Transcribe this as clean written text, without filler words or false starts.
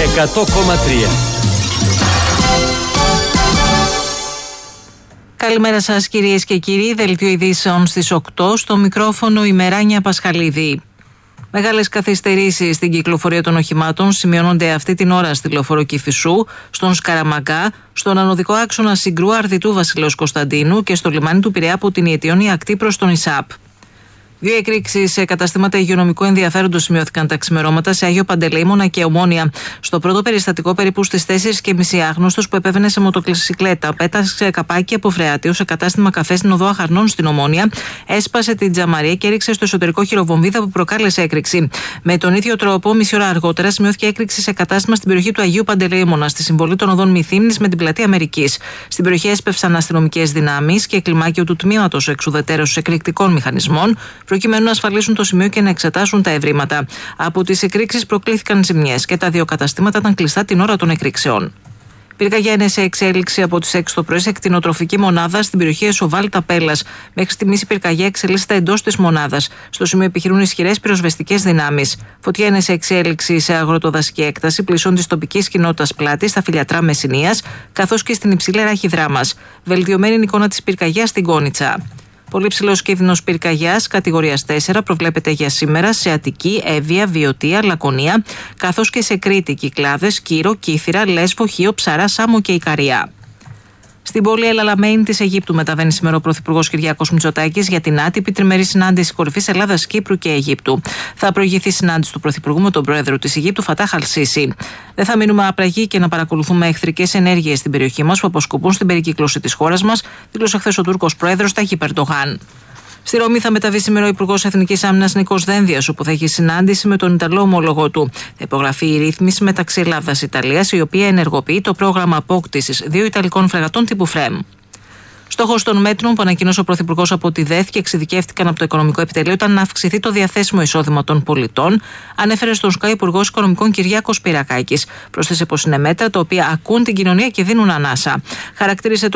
100,3. Καλημέρα σας κυρίες και κύριοι, δελτίο ειδήσεων στις 8, στο μικρόφωνο η Μεράνια Πασχαλίδη. Μεγάλες καθυστερήσεις στην κυκλοφορία των οχημάτων σημειώνονται αυτή την ώρα στη λεωφόρο Κηφισού, στον Σκαραμαγκά, στον ανωδικό άξονα Συγκρού Αρδιτού Βασιλέως Κωνσταντίνου και στο λιμάνι του Πειραιά από την Ιετιώνη ακτή προς τον ΙΣΑΠ. Δύο εκρήξεις σε καταστήματα υγειονομικού ενδιαφέροντος σημειώθηκαν τα ξημερώματα σε Άγιο Παντελεήμονα και Ομόνια. Στο πρώτο περιστατικό, περίπου στις 4:30, άγνωστος που επέβαινε σε μοτοκλασικλέτα πέταξε καπάκι από φρεάτιο σε κατάστημα καφέ στην οδό Αχαρνών στην Ομόνια, έσπασε την τζαμαρία και έριξε στο εσωτερικό χειροβομβίδα που προκάλεσε έκρηξη. Με τον ίδιο τρόπο, μισή ώρα αργότερα, σημειώθηκε έκρηξη σε κατάστημα στην περιοχή του Αγίου Παντελεήμονα, στη συμβολή των οδών Μυθύμνης με την πλατεία Αμερικής. Στην περιοχή έσπευσαν αστυνομικές δυνάμεις και κλιμάκιο του τμήματος εξουδετέρωσης εκρηκτικών μηχανισμών, προκειμένου να ασφαλίσουν το σημείο και να εξετάσουν τα ευρήματα. Από τις εκρήξεις προκλήθηκαν ζημιές και τα δύο καταστήματα ήταν κλειστά την ώρα των εκρήξεων. Πυρκαγιά είναι σε εξέλιξη από τις 6 το πρωί σε κτηνοτροφική μονάδα στην περιοχή Εσοβάλ Ταπέλας. Μέχρι στιγμής η πυρκαγιά εξελίσσεται εντός της μονάδας. Στο σημείο επιχειρούν ισχυρές πυροσβεστικές δυνάμεις. Φωτιά είναι σε εξέλιξη σε αγροτοδασική έκταση πλησιών της τοπικής κοινότητας Πλάτη, στα Φιλιατρά Μεσσηνίας, καθώς και στην Υψηλή Ράχη Δράμας. Βελτιωμένη είναι η εικόνα της πυρκαγιάς στην Κόνιτσα. Πολύ ψηλός κίνδυνος πυρκαγιάς κατηγορίας 4 προβλέπεται για σήμερα σε Αττική, Εύβοια, Βιωτία, Λακωνία, καθώς και σε Κρήτη, Κυκλάδες, Κύρο, Κύθυρα, Λέσβο, Χίο, Ψαρά, Σάμο και Ικαρία. Στην πόλη Ελαλαμένη της Αιγύπτου μεταβαίνει σήμερα ο Πρωθυπουργός Κυριάκος Μητσοτάκης για την άτυπη τριμερή συνάντηση κορυφής Ελλάδας, Κύπρου και Αιγύπτου. Θα προηγηθεί συνάντηση του Πρωθυπουργού με τον Πρόεδρο της Αιγύπτου, Φατάχ Αλ-Σίσι. Δεν θα μείνουμε απραγοί και να παρακολουθούμε εχθρικές ενέργειες στην περιοχή μας που αποσκοπούν στην περικύκλωση της χώρας μας, δήλωσε χθες ο Τούρκος Πρόεδρος Ταγίπ Ερντογάν. Στη Ρώμη θα μεταβεί σήμερα ο Υπουργός Εθνικής Άμυνας Νίκος Δένδιας, όπου θα έχει συνάντηση με τον Ιταλό ομόλογο του. Θα υπογραφεί η ρύθμιση μεταξύ Ελλάδας-Ιταλίας, η οποία ενεργοποιεί το πρόγραμμα απόκτησης 2 Ιταλικών φρεγατών τύπου ΦΡΕΜ. Στόχος των μέτρων που ανακοίνωσε ο Πρωθυπουργός από τη ΔΕΘ και εξειδικεύτηκαν από το Οικονομικό Επιτελείο ήταν να αυξηθεί το διαθέσιμο εισόδημα των πολιτών, ανέφερε στον ΣΚΑ Υπουργός Οικονομικών Κυριάκος Πυρακάκης. Πρόσθεσε πως είναι μέτρα τα οποία ακούν την κοινωνία και δίνουν ανάσα. Χαρακτήρισε